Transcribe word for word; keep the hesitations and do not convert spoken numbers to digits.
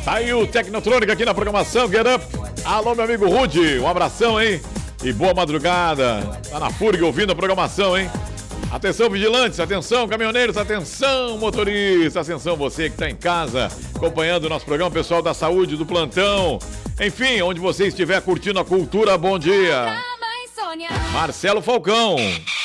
Tá aí o Tecnotrônica aqui na programação, Get Up. Alô, meu amigo Rude, um abração, hein? E boa madrugada. Tá na Furg ouvindo a programação, hein? Atenção, vigilantes, atenção, caminhoneiros, atenção, motoristas, atenção, você que está em casa acompanhando o nosso programa, pessoal da saúde, do plantão. Enfim, onde você estiver curtindo a cultura, bom dia. Marcelo Falcão.